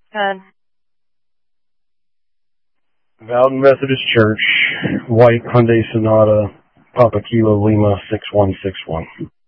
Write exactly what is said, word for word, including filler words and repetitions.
Good. Bowden Methodist Church, White Hyundai Sonata, Papa Kilo Lima six one six one.